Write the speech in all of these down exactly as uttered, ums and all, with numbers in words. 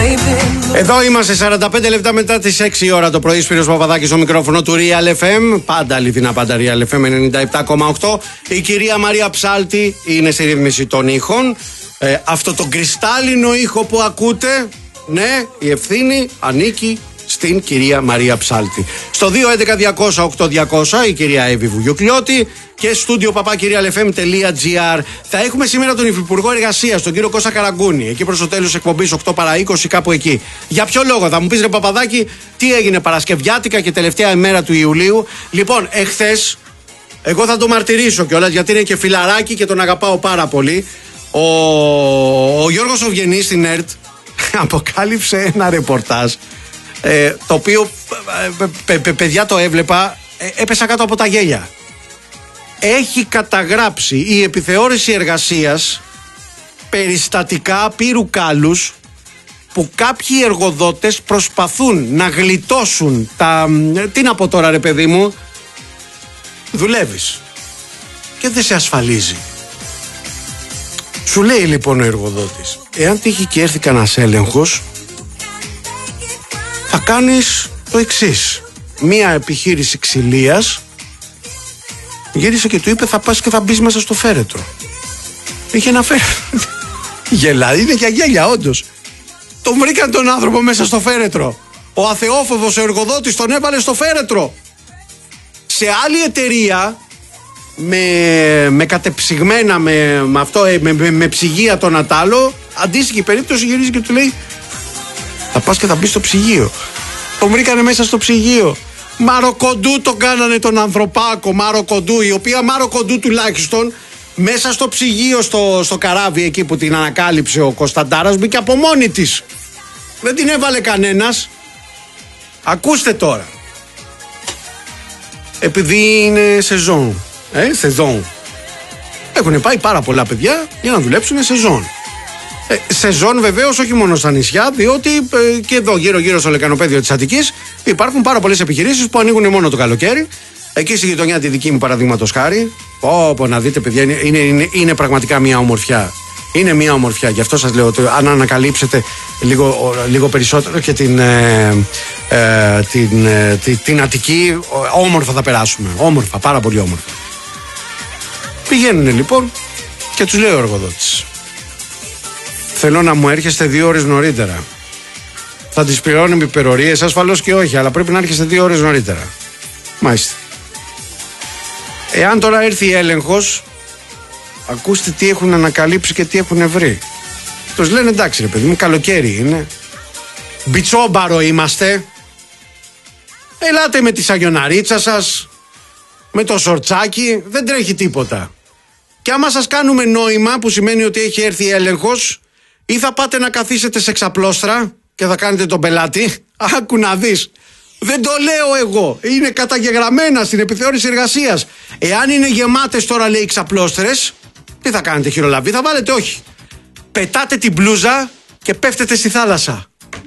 Εδώ είμαστε σαράντα πέντε λεπτά μετά τις έξι ώρα το πρωί. Σπύρος Παπαδάκης στο μικρόφωνο του Real εφ εμ. Πάντα αληθινά, πάντα Real εφ εμ ενενήντα επτά κόμμα οκτώ. Η κυρία Μαρία Ψάλτη είναι στη ρύθμιση των ήχων. Ε, αυτό το κρυστάλλινο ήχο που ακούτε, ναι, η ευθύνη ανήκει στην κυρία Μαρία Ψάλτη. Στο δύο έντεκα διακόσια οκτώ διακόσια η κυρία Εύη Βουγιουκλιώτη και στούντιο παπάκι real εφ εμ τελεία τζι άρ. Θα έχουμε σήμερα τον Υφυπουργό Εργασίας, τον κύριο Κώστα Καραγκούνη, εκεί προς το τέλος εκπομπής οκτώ παρά είκοσι, κάπου εκεί. Για ποιο λόγο, θα μου πεις ρε Παπαδάκη, τι έγινε Παρασκευιάτικα και τελευταία ημέρα του Ιουλίου. Λοιπόν, εχθές, εγώ θα το μαρτυρήσω κιόλας γιατί είναι και φιλαράκι και τον αγαπάω πάρα πολύ. Ο, ο Γιώργος Οβγενής στην ΕΡΤ αποκάλυψε ένα ρεπορτάζ. Ε, το οποίο ε, παι, παι, παιδιά το έβλεπα, ε, έπεσα κάτω από τα γέλια. Έχει καταγράψει η επιθεώρηση εργασίας περιστατικά πύρου κάλους που κάποιοι εργοδότες προσπαθούν να γλιτώσουν τα... Τι να πω τώρα ρε παιδί μου, δουλεύεις και δεν σε ασφαλίζει. Σου λέει λοιπόν ο εργοδότης, εάν τύχει και έρθει κανένας έλεγχος, θα κάνεις το εξής. Μία επιχείρηση ξυλίας γύρισε και του είπε θα πας και θα μπεις μέσα στο φέρετρο. Είχε ένα φέρετρο. Γελά, είναι και αγέλια όντως. Τον βρήκαν τον άνθρωπο μέσα στο φέρετρο. Ο αθεόφοβος ο εργοδότης τον έβαλε στο φέρετρο. Σε άλλη εταιρεία με, με κατεψυγμένα με, με, αυτό, με, με, με ψυγεία τον ατάλο, αντίστοιχη περίπτωση γυρίζει και του λέει θα πας και θα μπεις στο ψυγείο. Τον βρήκανε μέσα στο ψυγείο. Μαροκοντού τον κάνανε τον ανθρωπάκο, Μαροκοντού, η οποία Μαροκοντού τουλάχιστον μέσα στο ψυγείο, στο, στο καράβι εκεί που την ανακάλυψε ο Κωνσταντάρας, μπήκε από μόνη της. Δεν την έβαλε κανένας. Ακούστε τώρα. Επειδή είναι σεζόν, ε, σεζόν. Έχουν πάει πάρα πολλά παιδιά για να δουλέψουν σεζόν. Ε, σεζόν βεβαίως όχι μόνο στα νησιά, διότι ε, και εδώ γύρω-γύρω στο λεκανοπέδιο της Αττικής υπάρχουν πάρα πολλές επιχειρήσεις που ανοίγουν μόνο το καλοκαίρι. Εκεί στη γειτονιά τη δική μου παραδείγματος χάρη, όπου να δείτε παιδιά, είναι, είναι, είναι, είναι πραγματικά μια ομορφιά. Είναι μια ομορφιά. Γι' αυτό σας λέω ότι αν ανακαλύψετε λίγο, λίγο περισσότερο και την, ε, ε, την, ε, την, την Αττική, όμορφα θα περάσουμε. Όμορφα, πάρα πολύ όμορφα. Πηγαίνουν λοιπόν και τους λέει ο εργοδότης, θέλω να μου έρχεστε δύο ώρες νωρίτερα. Θα τις πληρώνω με υπερορίες, ασφαλώς και όχι, αλλά πρέπει να έρχεστε δύο ώρες νωρίτερα. Μάλιστα. Εάν τώρα έρθει έλεγχος, ακούστε τι έχουν ανακαλύψει και τι έχουν βρει. Τους λένε εντάξει ρε παιδί μου, καλοκαίρι είναι. Μπιτσόμπαρο είμαστε. Ελάτε με τη σαγιοναρίτσα σας, με το σορτσάκι, δεν τρέχει τίποτα. Και άμα σας κάνουμε νόημα, που σημαίνει ότι έχει έρθει έλεγχος, ή θα πάτε να καθίσετε σε ξαπλώστρα και θα κάνετε τον πελάτη. Άκου να δεις. Δεν το λέω εγώ. Είναι καταγεγραμμένα στην επιθεώρηση εργασίας. Εάν είναι γεμάτες τώρα λέει ξαπλώστρες, τι θα κάνετε, χειρολαβή θα βάλετε? Όχι. Πετάτε την μπλούζα και πέφτετε στη θάλασσα.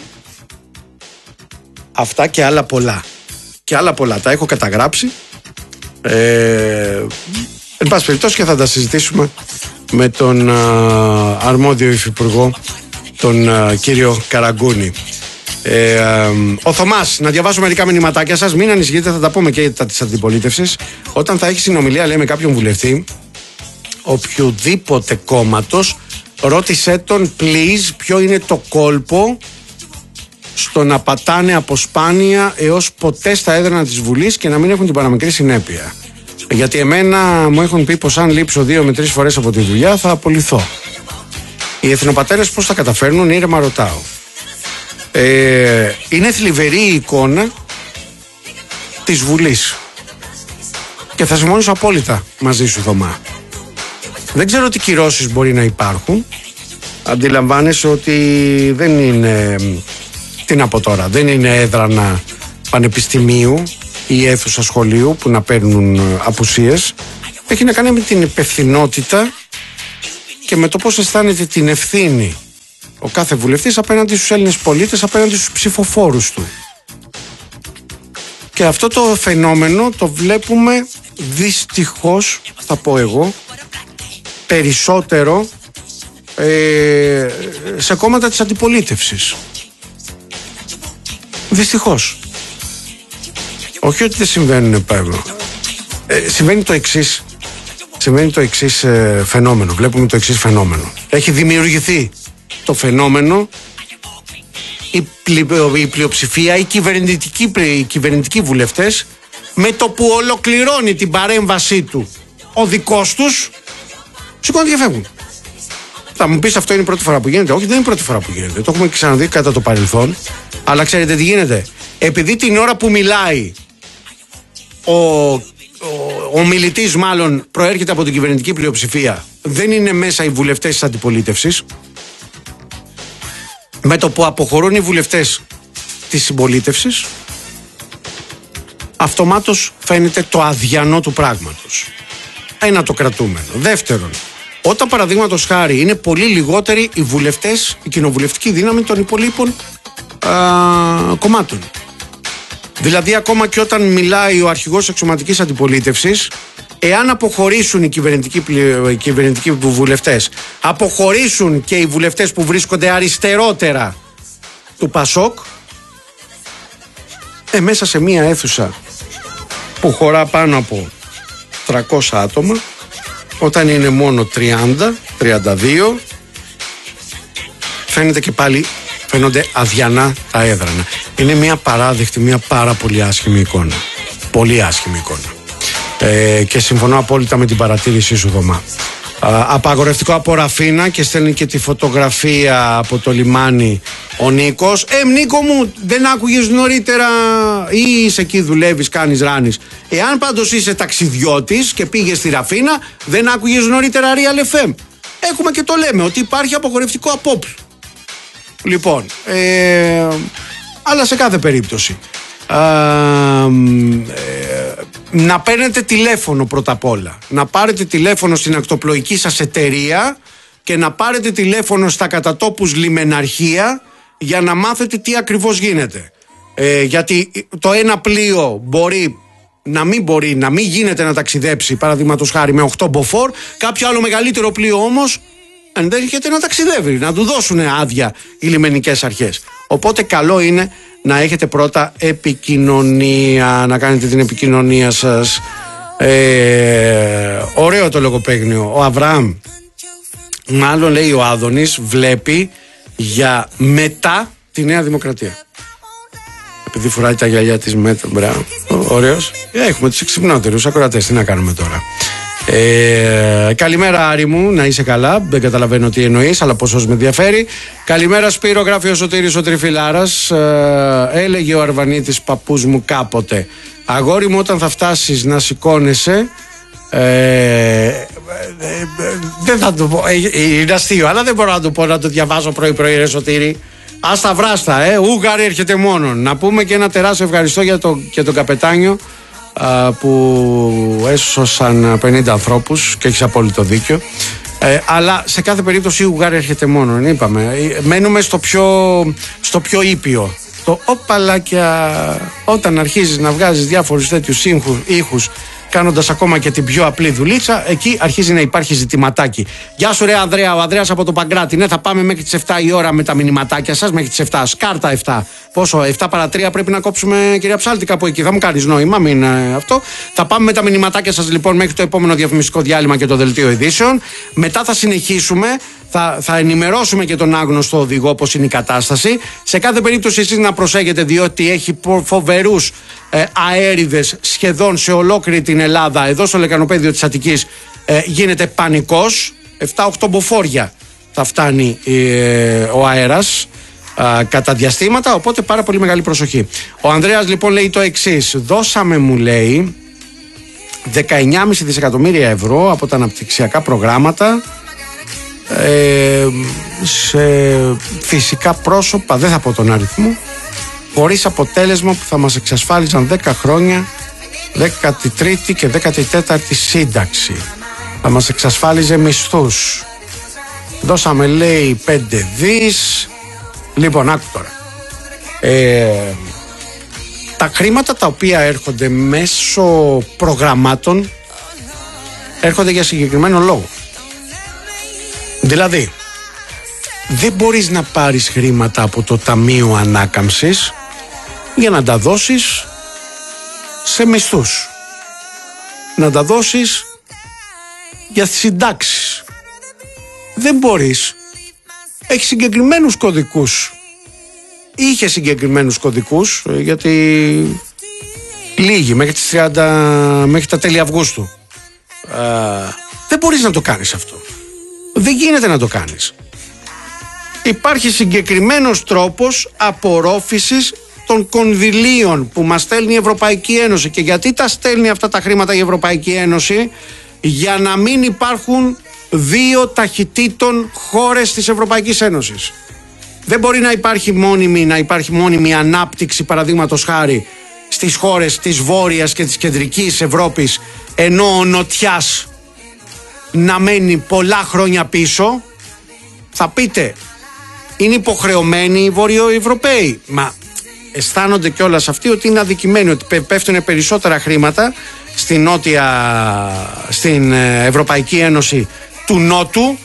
Αυτά και άλλα πολλά. Και άλλα πολλά. Τα έχω καταγράψει. Ε, εν πάση περιπτώσει και θα τα συζητήσουμε με τον α, αρμόδιο υφυπουργό, τον α, κύριο Καραγκούνη. Ε, α, ο Θωμάς, να διαβάσω μερικά μηνυματάκια σας. Μην ανησυχείτε, θα τα πούμε και τα της αντιπολίτευσης. Όταν θα έχει συνομιλία, λέει, με κάποιον βουλευτή οποιοδήποτε κόμματος, ρώτησέ τον please ποιο είναι το κόλπο στο να πατάνε από σπάνια έως ποτέ στα έδρανα της Βουλής και να μην έχουν την παραμικρή συνέπεια. Γιατί εμένα μου έχουν πει πως αν λείψω δύο με τρεις φορές από τη δουλειά θα απολυθώ. Οι εθνοπατέρες πώς θα καταφέρνουν, ήρεμα ρωτάω. Ε, είναι θλιβερή η εικόνα της Βουλής. Και θα συμφωνήσω απόλυτα μαζί σου, Θωμά. Δεν ξέρω τι κυρώσεις μπορεί να υπάρχουν. Αντιλαμβάνεσαι ότι δεν είναι, τι να πω τώρα, δεν είναι έδρανα πανεπιστημίου ή αίθουσα σχολείου που να παίρνουν απουσίες. Έχει να κάνει με την υπευθυνότητα και με το πώς αισθάνεται την ευθύνη ο κάθε βουλευτής απέναντι στους Έλληνες πολίτες, απέναντι στους ψηφοφόρους του. Και αυτό το φαινόμενο το βλέπουμε δυστυχώς, θα πω εγώ, περισσότερο ε, σε κόμματα της αντιπολίτευσης. Δυστυχώς. Όχι ότι δεν συμβαίνουν. Ε, συμβαίνει το εξής. Συμβαίνει το εξής ε, φαινόμενο. Βλέπουμε το εξής φαινόμενο. Έχει δημιουργηθεί το φαινόμενο, η, πλη, η πλειοψηφία, οι κυβερνητικοί, οι κυβερνητικοί βουλευτές, με το που ολοκληρώνει την παρέμβασή του ο δικός τους, σηκώνονται και φεύγουν. Θα μου πεις, αυτό είναι η πρώτη φορά που γίνεται. Όχι, δεν είναι η πρώτη φορά που γίνεται. Το έχουμε ξαναδεί κατά το παρελθόν. Αλλά ξέρετε τι γίνεται? Επειδή την ώρα που μιλάει ο, ο, ο μιλητής, μάλλον προέρχεται από την κυβερνητική πλειοψηφία, δεν είναι μέσα οι βουλευτές της αντιπολίτευσης, με το που αποχωρούν οι βουλευτές της συμπολίτευσης, αυτομάτως φαίνεται το αδιανό του πράγματος. Ένα το κρατούμενο. Δεύτερον, όταν παραδείγματος χάρη είναι πολύ λιγότεροι οι βουλευτές, η κοινοβουλευτική δύναμη των υπολείπων α, κομμάτων. Δηλαδή, ακόμα και όταν μιλάει ο αρχηγός εξωματικής αντιπολίτευσης, εάν αποχωρήσουν οι κυβερνητικοί, οι κυβερνητικοί βουλευτές, αποχωρήσουν και οι βουλευτές που βρίσκονται αριστερότερα του Πασόκ, ε, μέσα σε μία αίθουσα που χωρά πάνω από τριακόσια άτομα, όταν είναι μόνο τριάντα, τριάντα δύο, φαίνεται και πάλι, φαίνονται αδιανά τα έδρανα. Είναι μια παράδεκτη, μια πάρα πολύ άσχημη εικόνα. Πολύ άσχημη εικόνα. Ε, και συμφωνώ απόλυτα με την παρατήρησή σου, Δωμά. Α, απαγορευτικό από Ραφίνα, και στέλνει και τη φωτογραφία από το λιμάνι ο Νίκος. Ε, Νίκο μου, δεν άκουγες νωρίτερα, ή είσαι εκεί, δουλεύεις, κάνεις, ράνεις? Εάν πάντως είσαι ταξιδιώτης και πήγες στη Ραφίνα, δεν άκουγες νωρίτερα Real εφ εμ? Έχουμε και το λέμε ότι υπάρχει απαγορευτικό απόπλου. Λοιπόν, ε, αλλά σε κάθε περίπτωση, ε, ε, να παίρνετε τηλέφωνο πρώτα απ' όλα. Να πάρετε τηλέφωνο στην ακτοπλοϊκή σας εταιρεία και να πάρετε τηλέφωνο στα κατατόπους λιμεναρχεία για να μάθετε τι ακριβώς γίνεται. Ε, γιατί το ένα πλοίο μπορεί να μην μπορεί, να μην γίνεται να ταξιδέψει, παραδείγματος χάρη, με οκτώ μποφόρ, κάποιο άλλο μεγαλύτερο πλοίο όμως ενδέχεται να ταξιδεύει, να του δώσουν άδεια οι λιμενικές αρχές. Οπότε καλό είναι να έχετε πρώτα επικοινωνία, να κάνετε την επικοινωνία σας. Ε, ωραίο το λογοπαίγνιο. Ο Αβραάμ, μάλλον λέει ο Άδωνης, βλέπει για μετά τη Νέα Δημοκρατία. Επειδή φοράει τα γυαλιά της μετά, μπράβο, ωραίος. Έχουμε τους εξυπνότερους ακροατές, τι να κάνουμε τώρα. Ε, καλημέρα Άρη μου, να είσαι καλά. Δεν καταλαβαίνω τι εννοείς, αλλά πόσο με ενδιαφέρει. Καλημέρα Σπύρο, γράφει ο Σωτήρης ο Τριφυλάρας. ε, Έλεγε ο Αρβανίτης παππούς μου κάποτε: αγόρι μου, όταν θα φτάσεις να σηκώνεσαι, ε, ε, ε, δεν θα το πω, ε, είναι αστείο, αλλά δεν μπορώ να το πω, να το διαβάζω πρωί-πρωί, ρε Σωτήρη. Άστα βράστα, ε, Ούγαρη έρχεται μόνον. Να πούμε και ένα τεράστιο ευχαριστώ για, το, για τον καπετάνιο, που έσωσαν πενήντα ανθρώπους, και έχεις απόλυτο δίκιο. Ε, αλλά σε κάθε περίπτωση η Ουγγάρια έρχεται μόνο. Είπαμε, μένουμε στο πιο, στο πιο ήπιο. Το όπαλακια, όταν αρχίζεις να βγάζεις διάφορους τέτοιους ήχους, κάνοντας ακόμα και την πιο απλή δουλίτσα, εκεί αρχίζει να υπάρχει ζητηματάκι. Γεια σου, ρε Ανδρέα, ο Ανδρέας από το Παγκράτη. Ναι, θα πάμε μέχρι τις εφτά η ώρα με τα μηνυματάκια σας, μέχρι τις εφτά. Σκάρτα εφτά. Πόσο, εφτά παρά τρία πρέπει να κόψουμε, κυρία Ψάλτη, κάπου εκεί. Θα μου κάνεις νόημα, μην είναι αυτό. Θα πάμε με τα μηνυματάκια σας λοιπόν μέχρι το επόμενο διαφημιστικό διάλειμμα και το δελτίο ειδήσεων. Μετά θα συνεχίσουμε. Θα, θα ενημερώσουμε και τον άγνωστο οδηγό πώς είναι η κατάσταση. Σε κάθε περίπτωση εσείς να προσέχετε, διότι έχει φοβερούς ε, αέριδες σχεδόν σε ολόκληρη την Ελλάδα. Εδώ στο λεκανοπέδιο της Αττικής ε, γίνεται πανικός. εφτά οκτώ μποφόρια θα φτάνει ε, ο αέρας ε, κατά διαστήματα, οπότε πάρα πολύ μεγάλη προσοχή. Ο Ανδρέας λοιπόν λέει το εξής: δώσαμε, μου λέει, δεκαεννιά κόμμα πέντε δισεκατομμύρια ευρώ από τα αναπτυξιακά προγράμματα Ε, σε φυσικά πρόσωπα, δεν θα πω τον αριθμό, χωρίς αποτέλεσμα, που θα μας εξασφάλιζαν δέκα χρόνια, δέκατη τρίτη και δέκατη τέταρτη σύνταξη. Θα μας εξασφάλιζε μισθούς. Δώσαμε, λέει, πέντε δις. Λοιπόν, άκου τώρα. ε, Τα χρήματα τα οποία έρχονται μέσω προγραμμάτων έρχονται για συγκεκριμένο λόγο. Δηλαδή, δεν μπορείς να πάρεις χρήματα από το Ταμείο Ανάκαμψης για να τα δώσεις σε μισθούς, να τα δώσεις για συντάξεις. Δεν μπορείς. Έχει συγκεκριμένους κωδικούς. Είχε συγκεκριμένους κωδικούς, γιατί λίγοι μέχρι τις τριάντα, μέχρι τα τέλη Αυγούστου. Α, δεν μπορείς να το κάνεις αυτό. Δεν γίνεται να το κάνεις. Υπάρχει συγκεκριμένος τρόπος απορρόφησης των κονδυλίων που μας στέλνει η Ευρωπαϊκή Ένωση. Και γιατί τα στέλνει αυτά τα χρήματα η Ευρωπαϊκή Ένωση? Για να μην υπάρχουν δύο ταχυτήτων χώρες της Ευρωπαϊκής Ένωσης. Δεν μπορεί να υπάρχει μόνιμη, να υπάρχει μόνιμη ανάπτυξη, παραδείγματος χάρη, στις χώρες της Βόρειας και της Κεντρικής Ευρώπης, ενώ ο Νοτιάς να μένει πολλά χρόνια πίσω. Θα πείτε, είναι υποχρεωμένοι οι Βορειοευρωπαίοι. Μα αισθάνονται κιόλας αυτοί ότι είναι αδικημένοι, ότι πέφτουν περισσότερα χρήματα στην νότια, στην Ευρωπαϊκή Ένωση του Νότου.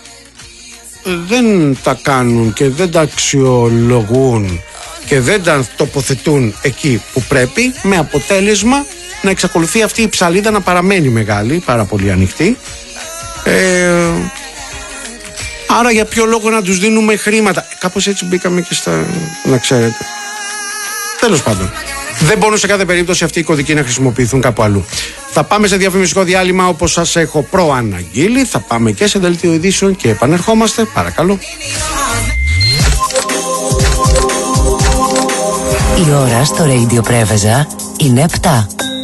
Δεν τα κάνουν και δεν τα αξιολογούν και δεν τα τοποθετούν εκεί που πρέπει, με αποτέλεσμα να εξακολουθεί αυτή η ψαλίδα να παραμένει μεγάλη, πάρα πολύ ανοιχτή. Ε, άρα για ποιο λόγο να τους δίνουμε χρήματα? Κάπως έτσι μπήκαμε και στα... να ξέρετε. Τέλος πάντων, δεν μπορούν σε κάθε περίπτωση αυτοί οι κωδικοί να χρησιμοποιηθούν κάπου αλλού. Θα πάμε σε διαφημιστικό διάλειμμα, όπως σας έχω προαναγγείλει. Θα πάμε και σε δελτίο ειδήσεων και επανερχόμαστε, παρακαλώ. Η ώρα στο Radio Πρέβεζα είναι επτά.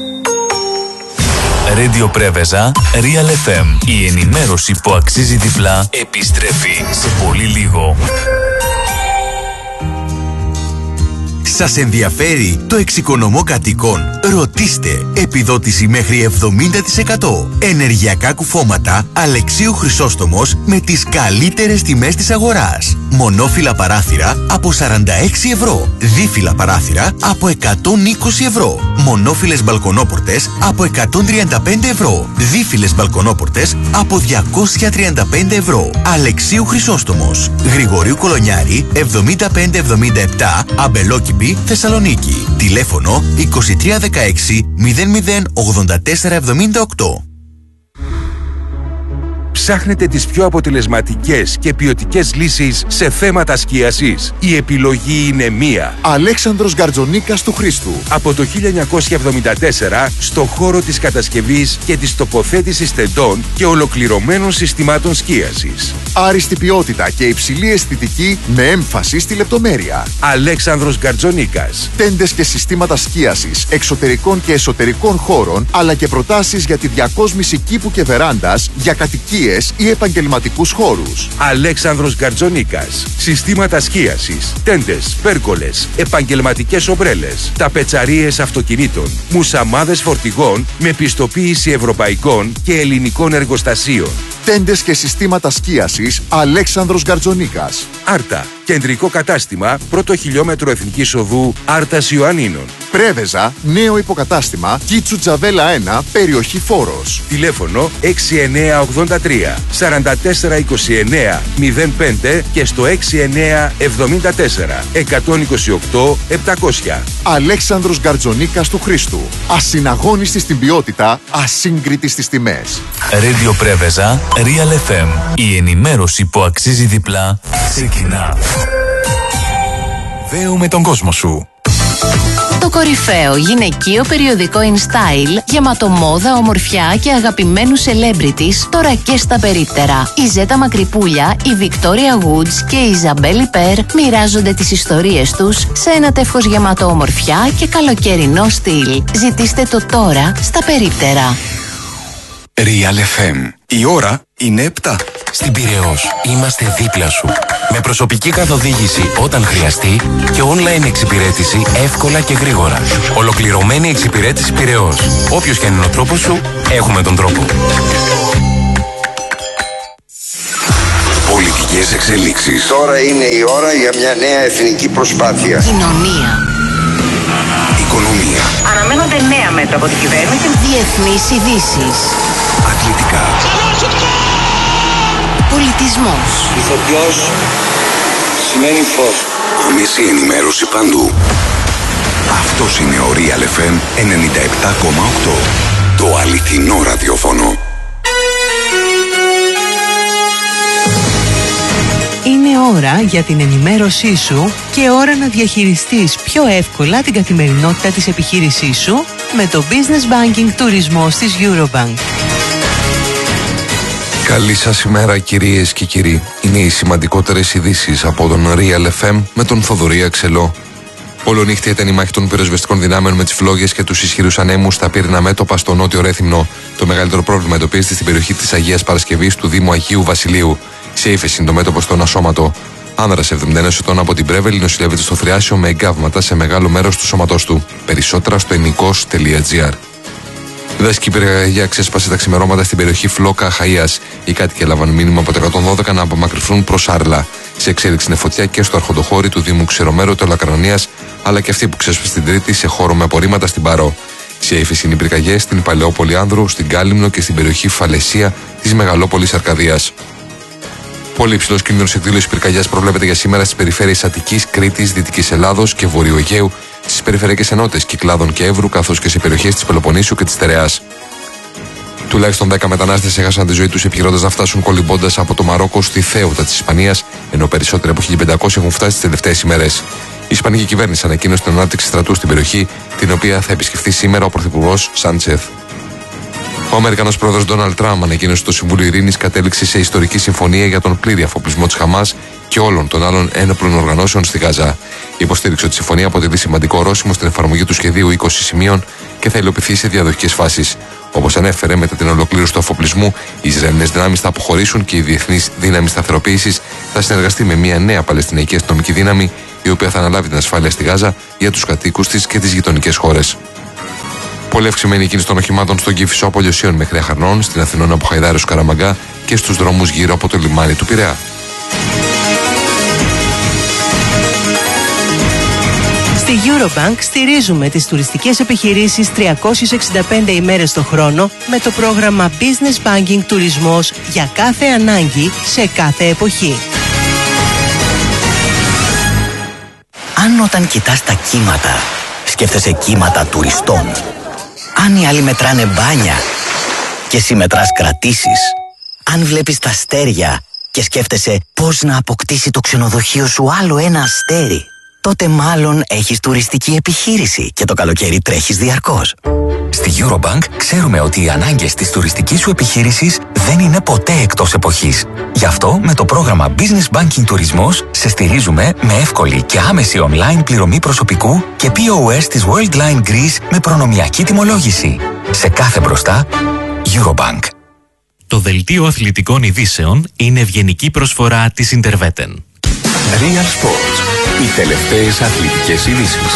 Radio Πρέβεζα, Real εφ εμ. Η ενημέρωση που αξίζει διπλά επιστρέφει σε πολύ λίγο. Σας ενδιαφέρει το εξοικονομώ κατοίκων? Ρωτήστε. Επιδότηση μέχρι εβδομήντα τοις εκατό. Ενεργειακά κουφώματα Αλεξίου Χρυσόστομος με τις καλύτερες τιμές της αγοράς. Μονόφυλλα παράθυρα από σαράντα έξι ευρώ. Δίφυλλα παράθυρα από εκατόν είκοσι ευρώ. Μονόφυλλες μπαλκονόπορτες από εκατόν τριάντα πέντε ευρώ. Δίφυλλες μπαλκονόπορτες από διακόσια τριάντα πέντε ευρώ. Αλεξίου Χρυσόστομος. Γρηγορίου Κολονιάρη εβδομήντα πέντε εβδομήντα επτά, Αμπελόκηπη, Θεσσαλονίκη. Τηλέφωνο είκοσι τρία δεκαέξι μηδέν μηδέν ογδόντα τέσσερα εβδομήντα οκτώ. Ψάχνετε τις πιο αποτελεσματικές και ποιοτικές λύσεις σε θέματα σκίασης? Η επιλογή είναι μία. Αλέξανδρος Γκαρτζονίκας του Χρήστου. Από το χίλια εννιακόσια εβδομήντα τέσσερα στο χώρο της κατασκευής και της τοποθέτησης τεντών και ολοκληρωμένων συστημάτων σκίασης. Άριστη ποιότητα και υψηλή αισθητική με έμφαση στη λεπτομέρεια. Αλέξανδρος Γκαρτζονίκας. Τέντες και συστήματα σκίασης εξωτερικών και εσωτερικών χώρων, αλλά και προτάσεις για τη διακόσμηση κήπου και βεράντας για κατοικίες ή επαγγελματικούς χώρους. Αλέξανδρος Γκαρτζονίκας. Συστήματα σκίασης, τέντες, πέρκολες, επαγγελματικές ομπρέλες, ταπετσαρίες αυτοκινήτων, μουσαμάδες φορτηγών με πιστοποίηση ευρωπαϊκών και ελληνικών εργοστασίων. Τέντες και συστήματα σκίασης Αλέξανδρος Γκαρτζονίκας. Άρτα. Κεντρικό κατάστημα, πρώτο χιλιόμετρο Εθνικής Οδού Άρτας Ιωαννίνων. Πρέβεζα, νέο υποκατάστημα, Κίτσου Τζαβέλα ένα, περιοχή Φόρος. Τηλέφωνο έξι εννιά ογδόντα τρία σαράντα τέσσερα είκοσι εννιά μηδέν πέντε και στο έξι εννιά εβδομήντα τέσσερα εκατόν είκοσι οκτώ επτακόσια. Αλέξανδρος Γκαρτζονίκας του Χρήστου. Ασυναγώνιστη στην ποιότητα, ασύγκριτη στις τιμές. Radio Πρέβεζα, Real εφ εμ. Η ενημέρωση που αξίζει διπλά ξεκινά. Δέουμε τον κόσμο σου. Το κορυφαίο γυναικείο περιοδικό InStyle, γεμάτο μόδα, ομορφιά και αγαπημένους celebrities, τώρα και στα περίπτερα. Η Ζέτα Μακρυπούλια, η Victoria Woods και η Ιζαμπέλ Περ μοιράζονται τις ιστορίες τους σε ένα τεύχος γεμάτο ομορφιά και καλοκαιρινό στυλ. Ζητήστε το τώρα στα περίπτερα. Real εφ εμ. Η ώρα είναι επτά. Στην Πειραιώς είμαστε δίπλα σου. Με προσωπική καθοδήγηση όταν χρειαστεί και online εξυπηρέτηση εύκολα και γρήγορα. Ολοκληρωμένη εξυπηρέτηση Πειραιώς. Όποιος και είναι ο τρόπος σου, έχουμε τον τρόπο. Πολιτικές εξελίξεις. Τώρα είναι η ώρα για μια νέα εθνική προσπάθεια. Κοινωνία. Οικονομία. Αναμένονται νέα μέτρα από την κυβέρνηση. Διεθνείς ειδήσεις. Αθλητικά. Πολιτισμός. Ηθοποιός σημαίνει φως. Άμεση ενημέρωση παντού. Αυτός είναι ο Real εφ εμ ενενήντα επτά κόμμα οκτώ. Το αληθινό ραδιόφωνο. Είναι ώρα για την ενημέρωσή σου και ώρα να διαχειριστείς πιο εύκολα την καθημερινότητα της επιχείρησής σου με το Business Banking Τουρισμός της Eurobank. Καλή σας ημέρα κυρίες και κύριοι. Είναι οι σημαντικότερες ειδήσεις από τον Real εφ εμ με τον Θοδωρή Αξελό. Ολονύχτια ήταν η μάχη των πυροσβεστικών δυνάμεων με τις φλόγες και τους ισχυρούς ανέμους στα πύρινα μέτωπα στο νότιο Ρέθυμνο. Το μεγαλύτερο πρόβλημα εντοπίζεται στην περιοχή της Αγίας Παρασκευής του Δήμου Αγίου Βασιλείου. Σε ύφεση είναι το μέτωπο στον Ασώματο. Άνδρας εβδομήντα ενός ετών από την Πρέβελη νοσηλεύεται στο Θριάσιο με εγκάβματα σε μεγάλο μέρος του σώματός του. Περισσότερα στο ενικός τελεία τζι άρ. Δασική πυρκαγιά ξέσπασε τα ξημερώματα στην περιοχή Φλόκα Αχαΐας. Οι κάτοικοι έλαβαν μήνυμα από το εκατόν δώδεκα να απομακρυνθούν προς Άρλα. Σε εξέλιξη είναι φωτιά και στο αρχοντοχώρι του Δήμου Ξηρομέρου Τελακρανίας, αλλά και αυτή που ξέσπασε την Τρίτη σε χώρο με απορρίμματα στην Παρό. Σε ύφεση είναι οι πυρκαγιές στην Παλαιόπολη Άνδρου, στην Κάλυμνο και στην περιοχή Φαλαισία της Μεγαλόπολης Αρκαδίας. Πολύ υψηλός κίνδυνος εκδήλωσης πυρκαγιάς προβλέπεται για σήμερα στις περιφέρειες Αττικής, Κρήτης, Δυτικής Ελλάδος και Βορείου Αιγαίου, στις περιφερειακές ενότητες Κυκλάδων και Εύρου, καθώς και σε περιοχές της Πελοποννήσου και της Στερεάς. Τουλάχιστον δέκα μετανάστες έχασαν τη ζωή τους επιχειρώντας να φτάσουν κολυμπώντας από το Μαρόκο στη Θέουτα της Ισπανίας, ενώ περισσότεροι από χίλια πεντακόσιοι έχουν φτάσει τις τελευταίες ημέρες. Η Ισπανική κυβέρνηση ανακοίνωσε την ανάπτυξη στρατού στην περιοχή, την οποία θα επισκεφθεί σήμερα ο Πρωθυπουργός Σάντσεθ. Ο Αμερικανός πρόεδρος Ντόναλντ Τραμπ ανακοίνωσε ότι το Συμβούλιο Ειρήνης κατέληξε σε ιστορική συμφωνία για τον πλήρη αφοπλισμό της Χαμάς και όλων των άλλων ένοπλων οργανώσεων στη Γάζα. Υποστήριξε ότι η συμφωνία αποτελεί σημαντικό ορόσημο στην εφαρμογή του σχεδίου είκοσι σημείων και θα υλοποιηθεί σε διαδοχικές φάσεις. Όπως ανέφερε, μετά την ολοκλήρωση του αφοπλισμού, οι Ισραηλινές δυνάμεις θα αποχωρήσουν και η Διεθνής Δύναμη Σταθεροποίησης θα συνεργαστεί με μια νέα Παλαιστινιακή αστυνομική δύναμη, η οποία θα αναλάβει την ασφάλεια στη Γάζα για τους κατοίκους της και τις γειτονικές χώρες. Πολύ αυξημένη η κίνηση των οχημάτων στον Κηφισό από Λιωσίων μέχρι Αχαρνών, στην Αθηνών από Χαϊδάριος Καραμαγκά και στους δρόμους γύρω από το λιμάνι του Πειραιά. Στη Eurobank στηρίζουμε τις τουριστικές επιχειρήσεις τριακόσιες εξήντα πέντε ημέρες το χρόνο με το πρόγραμμα Business Banking Τουρισμός για κάθε ανάγκη σε κάθε εποχή. Αν όταν κοιτάς τα κύματα, σκέφτεσαι κύματα τουριστών. Αν οι άλλοι μετράνε μπάνια και εσύ μετράς κρατήσεις. Αν βλέπεις τα αστέρια και σκέφτεσαι πώς να αποκτήσει το ξενοδοχείο σου άλλο ένα αστέρι, τότε μάλλον έχεις τουριστική επιχείρηση και το καλοκαίρι τρέχεις διαρκώς. Στη Eurobank ξέρουμε ότι οι ανάγκες της τουριστικής σου επιχείρησης δεν είναι ποτέ εκτός εποχής. Γι' αυτό με το πρόγραμμα Business Banking Τουρισμός σε στηρίζουμε με εύκολη και άμεση online πληρωμή προσωπικού και πι ο ες της Worldline Greece με προνομιακή τιμολόγηση. Σε κάθε μπροστά, Eurobank. Το δελτίο αθλητικών ειδήσεων είναι ευγενική προσφορά της Interveten. Real Sports. Οι τελευταίες αθλητικές ειδήσεις.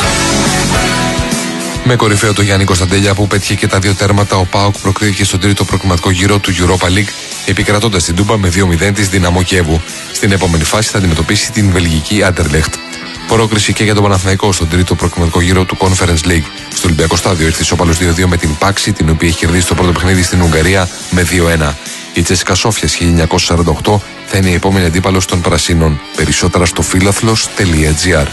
Με κορυφαίο το Γιάννη Κωνσταντέλια που πέτυχε και τα δύο τέρματα, ο ΠΑΟΚ προκρίθηκε στον τρίτο προκριματικό γύρο του Europa League, επικρατώντας την Τούμπα με δύο μηδέν της Δυναμό Κιέβου. Στην επόμενη φάση θα αντιμετωπίσει την βελγική Άντερλεχτ. Πρόκριση και για τον Παναθηναϊκό στον τρίτο προκριματικό γύρο του Conference League. Στο Ολυμπιακό Στάδιο ήρθε ισόπαλος δύο δύο με την Πάξη, την οποία έχει κερδίσει το πρώτο παιχνίδι στην Ουγγαρία με δύο ένα. Η Τσέσικα Σόφιας χίλια εννιακόσια σαράντα οκτώ θα είναι η επόμενη αντίπαλος των Πρασίνων. Περισσότερα στο φίλαθλος τελεία τζι άρ.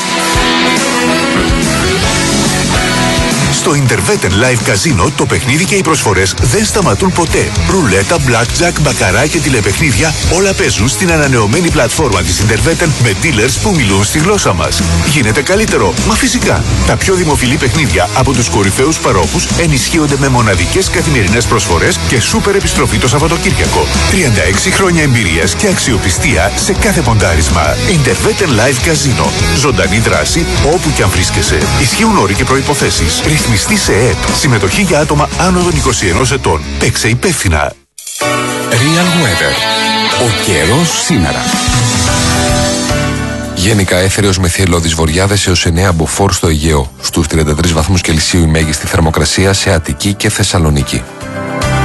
Στο Interveten Live Casino το παιχνίδι και οι προσφορές δεν σταματούν ποτέ. Ρουλέτα, blackjack, μπακαρά και τηλεπαιχνίδια όλα παίζουν στην ανανεωμένη πλατφόρμα της Interveten με dealers που μιλούν στη γλώσσα μας. Γίνεται καλύτερο, μα φυσικά. Τα πιο δημοφιλή παιχνίδια από τους κορυφαίους παρόχους ενισχύονται με μοναδικές καθημερινές προσφορές και σούπερ επιστροφή το Σαββατοκύριακο. τριάντα έξι χρόνια εμπειρίας και αξιοπιστία σε κάθε ποντάρισμα. Interveten Live Casino. Ζωντανή δράση όπου και αν βρίσκεσαι. Ισχύουν όροι και προϋποθέσεις. Ρυθμιστή σε ΕΕΠ. Συμμετοχή για άτομα άνω των είκοσι ενός ετών. Παίξε υπεύθυνα. Real Weather. Ο καιρός σήμερα. Γενικά έθεριος με θυελλώδεις βοριάδες έως εννέα μποφόρ στο Αιγαίο. Στους τριάντα τρεις βαθμούς Κελσίου η μέγιστη θερμοκρασία σε Αττική και Θεσσαλονίκη.